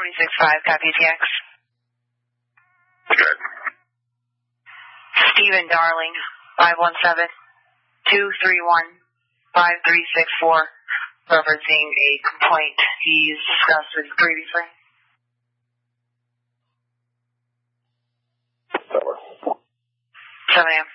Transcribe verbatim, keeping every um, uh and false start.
twenty-six five, copy T X. Good. Stephen Darling, five one seven, two three one, five three six four, referencing a complaint he's discussed with you previously. Over. seven a.m.